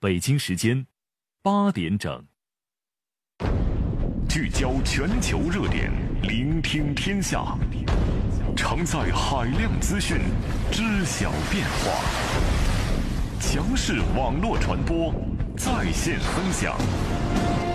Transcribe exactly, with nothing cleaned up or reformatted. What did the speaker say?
北京时间八点整。 聚焦全球热点，聆听天下，承载海量资讯，知晓变化。强势网络传播，在线分享。